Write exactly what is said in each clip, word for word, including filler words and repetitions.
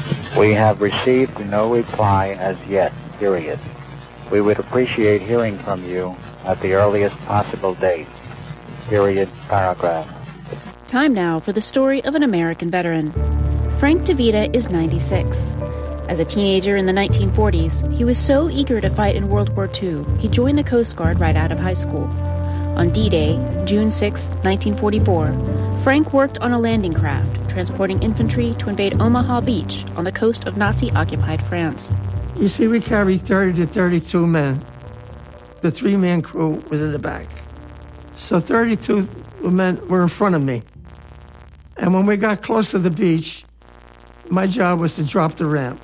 We have received no reply as yet, period. We would appreciate hearing from you at the earliest possible date, period, paragraph. Time now for the story of an American veteran. Frank DeVita is ninety-six. As a teenager in the nineteen forties, he was so eager to fight in World War Two, he joined the Coast Guard right out of high school. On D-Day, June sixth, nineteen forty-four, Frank worked on a landing craft, transporting infantry to invade Omaha Beach on the coast of Nazi-occupied France. You see, we carried thirty to thirty-two men. The three-man crew was in the back. So thirty-two men were in front of me. And when we got close to the beach, my job was to drop the ramp.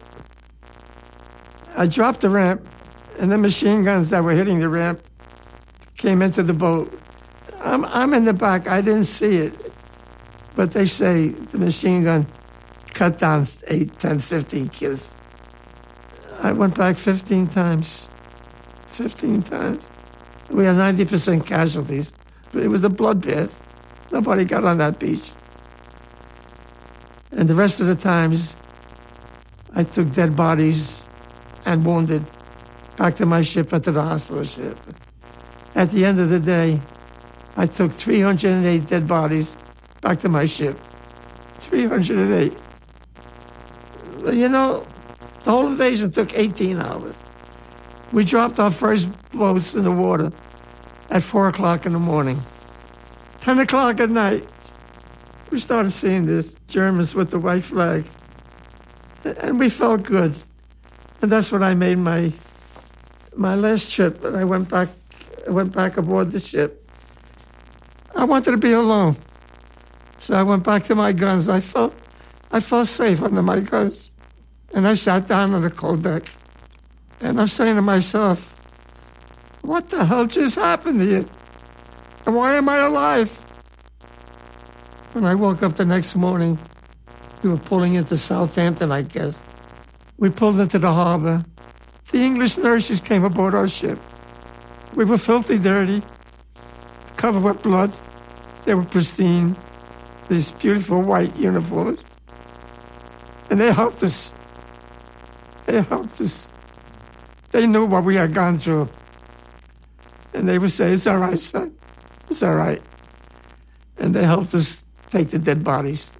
I dropped the ramp, and the machine guns that were hitting the ramp came into the boat. I'm, I'm in the back. I didn't see it. But they say the machine gun cut down eight, ten, fifteen kids. I went back fifteen times. fifteen times. We had ninety percent casualties. But it was a bloodbath. Nobody got on that beach. And the rest of the times, I took dead bodies and wounded back to my ship and to the hospital ship. At the end of the day, I took three hundred eight dead bodies back to my ship. three hundred eight. You know, the whole invasion took eighteen hours. We dropped our first boats in the water at four o'clock in the morning. ten o'clock at night, we started seeing this Germans with the white flag. And we felt good. And that's when I made my my last trip. And I went back I went back aboard the ship. I wanted to be alone. So I went back to my guns. I felt I felt safe under my guns. And I sat down on the cold deck. And I'm saying to myself, what the hell just happened here? And why am I alive? When I woke up the next morning, we were pulling into Southampton, I guess. We pulled into the harbor. The English nurses came aboard our ship. We were filthy dirty, covered with blood. They were pristine, these beautiful white uniforms. And they helped us. They helped us. They knew what we had gone through. And they would say, it's all right, son. It's all right. And they helped us take the dead bodies.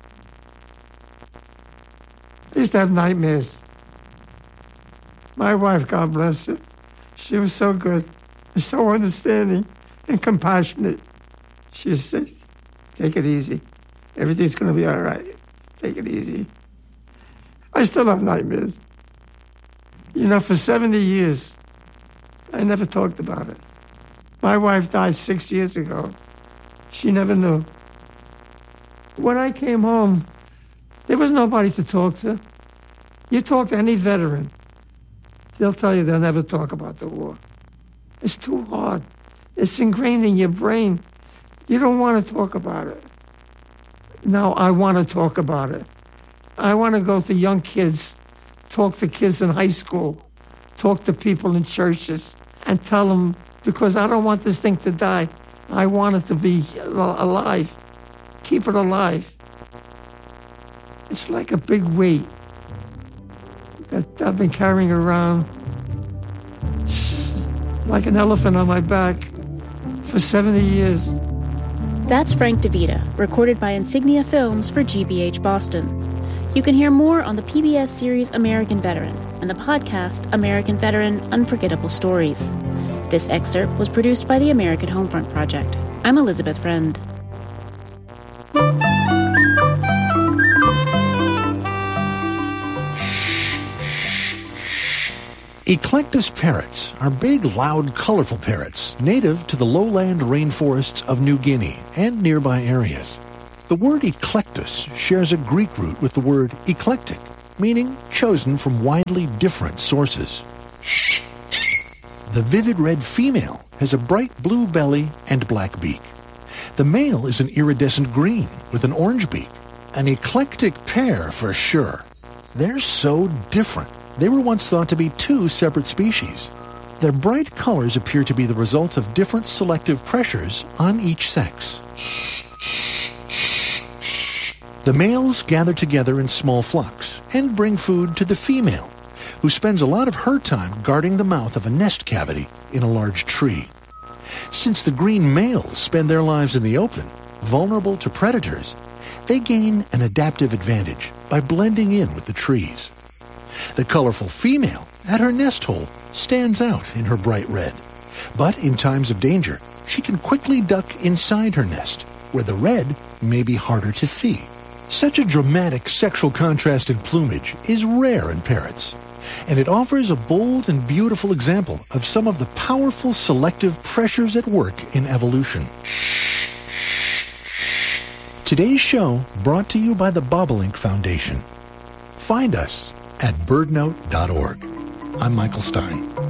I used to have nightmares. My wife, God bless her, she was so good, so understanding and compassionate. She would say, take it easy. Everything's going to be all right. Take it easy. I still have nightmares. You know, for seventy years, I never talked about it. My wife died six years ago. She never knew. When I came home, there was nobody to talk to. You talk to any veteran, they'll tell you they'll never talk about the war. It's too hard. It's ingrained in your brain. You don't want to talk about it. Now I want to talk about it. I want to go to young kids, talk to kids in high school, talk to people in churches, and tell them, because I don't want this thing to die. I want it to be alive. Keep it alive. It's like a big weight that I've been carrying around like an elephant on my back for seventy years. That's Frank DeVita, recorded by Insignia Films for G B H Boston. You can hear more on the P B S series American Veteran and the podcast American Veteran Unforgettable Stories. This excerpt was produced by the American Homefront Project. I'm Elizabeth Friend. Eclectus parrots are big, loud, colorful parrots native to the lowland rainforests of New Guinea and nearby areas. The word eclectus shares a Greek root with the word eclectic, meaning chosen from widely different sources. The vivid red female has a bright blue belly and black beak. The male is an iridescent green with an orange beak. An eclectic pair for sure. They're so different. They were once thought to be two separate species. Their bright colors appear to be the result of different selective pressures on each sex. The males gather together in small flocks and bring food to the female, who spends a lot of her time guarding the mouth of a nest cavity in a large tree. Since the green males spend their lives in the open, vulnerable to predators, they gain an adaptive advantage by blending in with the trees. The colorful female at her nest hole stands out in her bright red, but in times of danger, she can quickly duck inside her nest, where the red may be harder to see. Such a dramatic sexual contrast in plumage is rare in parrots, and it offers a bold and beautiful example of some of the powerful selective pressures at work in evolution. Today's show brought to you by the Bobolink Foundation. Find us at bird note dot org. I'm Michael Stein.